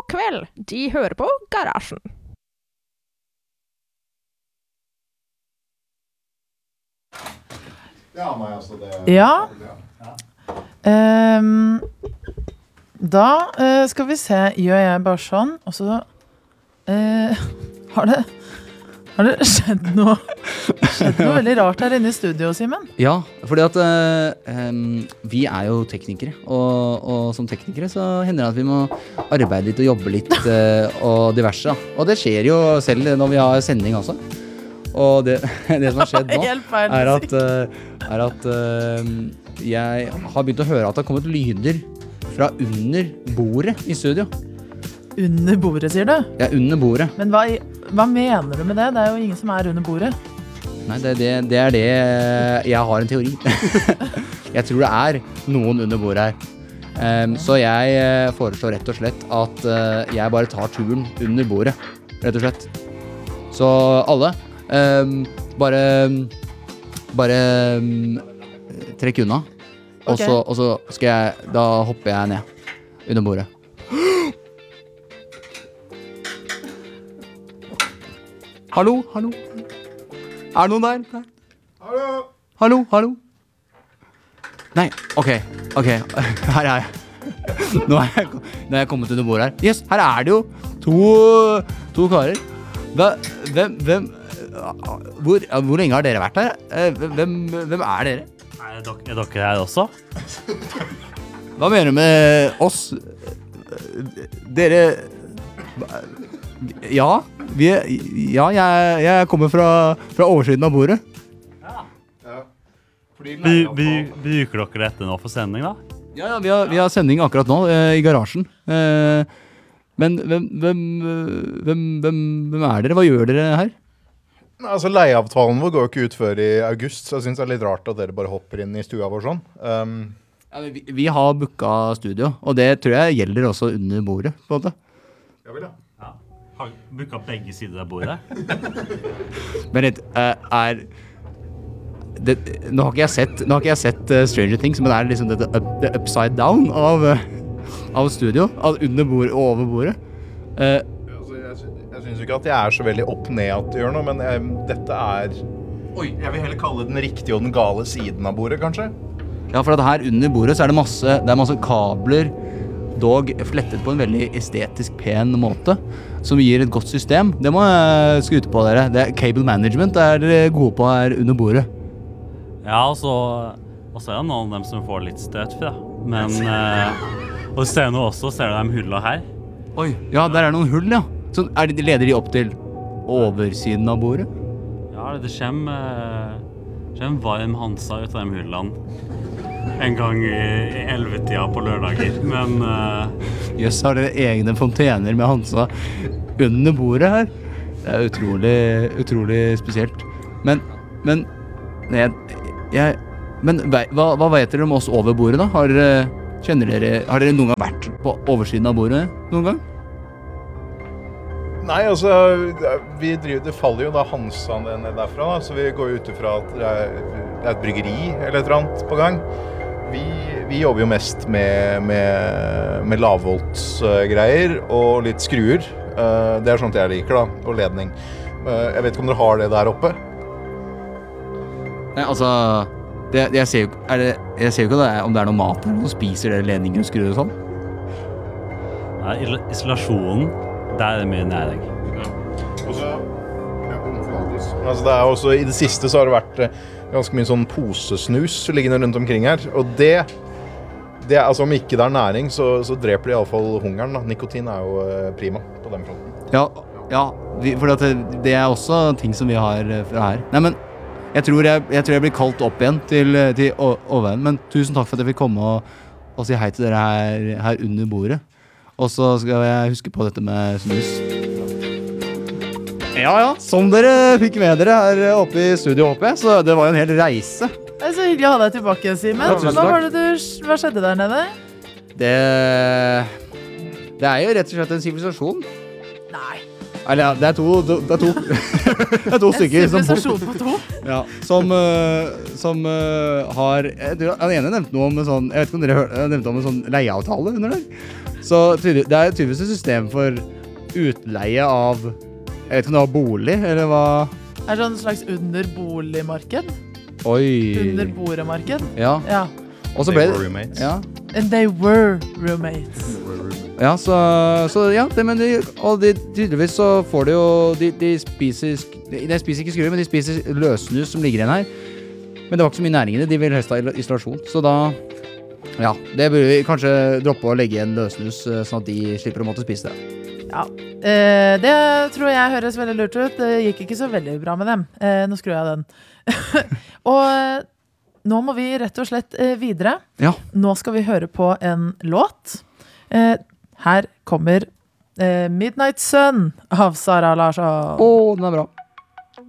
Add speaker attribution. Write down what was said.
Speaker 1: kveld. De hører på Garasjen.
Speaker 2: Ja, nei, altså det...
Speaker 3: Ja. Da skal vi se, gjør jeg bare sånn, og så har det skjedd noe veldig rart her inne i studio, Simen?
Speaker 4: Ja, fordi at vi jo teknikere, og som teknikere så hender det at vi må arbeide litt og jobbe litt og diverse. Og det skjer jo selv når vi har sending også. Og det som har skjedd nå er at jeg har begynt å høre at det har kommet lyder fra under bordet i studio.
Speaker 3: Under bordet, sier du?
Speaker 4: Ja, under bordet.
Speaker 3: Men hva mener du med det? Det jo ingen som under bordet.
Speaker 4: Nei, det det jeg har en teori. Jeg tror det noen under bordet her. Så jeg foreslår rett og slett at jeg bare tar turen under bordet, rett og slett. Så alle, bare trekk unna, og så skal da hopper jeg ned under bordet. Hallo? Det noen der? Hallo? Nei, ok, her jeg. Nå har jeg kommet under bordet her. Yes, her det jo to karer. Hvem hvor lenge har dere vært her? Hvem dere?
Speaker 5: Dere her også?
Speaker 4: Hva mener du med oss? Dere... Ja, jeg kommer fra oversiden av bordet.
Speaker 5: Bruker dere dette nå for sending da?
Speaker 4: Ja, vi har sending akkurat nå i garasjen. Men hvem dere? Hva gjør dere her?
Speaker 2: Altså, leieavtalen vår går jo ikke ut før i august, så jeg synes det litt rart at dere bare hopper inn i stua vår sånn.
Speaker 4: Vi har booket studio, og det tror jeg gjelder også under bordet, på en måte.
Speaker 2: Ja vel, ja.
Speaker 5: Har booket begge sider av bordet?
Speaker 4: Men nå har ikke jeg sett Stranger Things, men det liksom det upside down av studio, under bordet og over bordet.
Speaker 2: Jeg synes ikke at jeg så veldig opp ned at det gjør noe, men dette jeg vil heller kalle det den riktige og den gale siden av bordet, kanskje?
Speaker 4: Ja, for at her under bordet så det masse kabler, dog flettet på en veldig estetisk pen måte, som gir et godt system. Det må jeg skryte på dere. Cable management dere gode på her under bordet.
Speaker 5: Ja, og så det noen av dem som får litt støt fra. Men, og ser du også, ser du de hullene her?
Speaker 4: Oi, ja, der noen hull, ja. Så leder de opp til oversiden av bordet?
Speaker 5: Ja, det kommer varm Hansa ut av de hullene en gang i 11-tida på lørdager, men...
Speaker 4: Jøss, har dere egne fontener med Hansa under bordet her? Det utrolig spesielt. Men hva vet dere om oss over bordet da? Har dere noen gang vært på oversiden av bordet noen gang?
Speaker 2: Nei, altså, det faller jo da Hansa ned derfra da, så vi går ut ifra at det et bryggeri eller et eller annet på gang. Vi jobber jo mest med lavvoltsgreier og litt skruer. Det sånt jeg liker da, og ledning. Jeg vet ikke om dere har det der oppe?
Speaker 4: Nei, altså, jeg ser jo ikke om det noe mat her som spiser dere ledninger og skruer og sånn.
Speaker 5: Nei, isolasjonen, det mye nær deg.
Speaker 2: Altså det også, i det siste så har det vært ganske mye sånn posesnus liggende rundt omkring her, og det altså om ikke det næring, så dreper det i alle fall hungeren da. Nikotin jo prima på den fronten.
Speaker 4: Ja, for det også ting som vi har fra her. Nei, men jeg tror jeg blir kalt opp igjen til overveien, men tusen takk for at jeg fikk komme og si hei til dere her under bordet. Og så skal jeg huske på dette med snus. Ja, som dere fikk med dere her oppe i studio, håper jeg, så det var jo en hel reise.
Speaker 3: Det så hyggelig å ha deg tilbake, Simen. Hva skjedde der nede?
Speaker 4: Det jo rett og slett en sivilisasjon.
Speaker 3: Nei.
Speaker 4: Eller ja, det er to det er to stykker som
Speaker 3: Sivilisasjon på 2.
Speaker 4: Ja, som har den ene nevnte noe om en sånn, jeg vet ikke om dere nevnte om en sånn leieavtale under der. Så det er tydeligvis et system for utleie av, jeg vet ikke om det var bolig, eller hva?
Speaker 3: Er det sånn slags underboligmarked?
Speaker 4: Oi.
Speaker 3: Underboremarked?
Speaker 4: Ja.
Speaker 3: Ja.
Speaker 4: Og så ble
Speaker 2: They were
Speaker 4: det,
Speaker 2: roommates.
Speaker 4: ja.
Speaker 3: And they were roommates.
Speaker 4: Ja, så ja, men tydeligvis så får de jo, de spiser ikke skruer, men de spiser løsnus som ligger igjen her. Men det var ikke så mye næring i det, de vil helst ha isolasjon. Så da, ja, det burde vi kanskje droppe å legge igjen løsnus, sånn at de slipper å måtte spise det.
Speaker 3: Ja, det tror jeg høres veldig lurt ut. Det gikk ikke så veldig bra med dem. Nå skrur jeg den. Og nå må vi rett og slett videre.
Speaker 4: Ja.
Speaker 3: Nå skal vi høre på en låt. Her kommer Midnight Sun av Sara Larsson.
Speaker 4: Den er bra.